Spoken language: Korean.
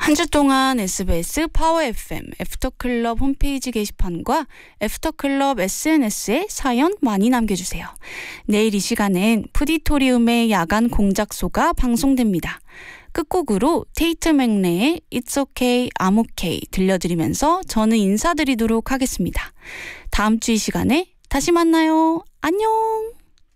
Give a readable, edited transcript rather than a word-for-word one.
한 주 동안 SBS 파워 FM 애프터클럽 홈페이지 게시판과 애프터클럽 SNS에 사연 많이 남겨주세요. 내일 이 시간엔 푸디토리움의 야간 공작소가 방송됩니다. 끝곡으로 테이트 맥레의 It's Okay, I'm Okay 들려드리면서 저는 인사드리도록 하겠습니다. 다음 주 이 시간에 다시 만나요. 안녕.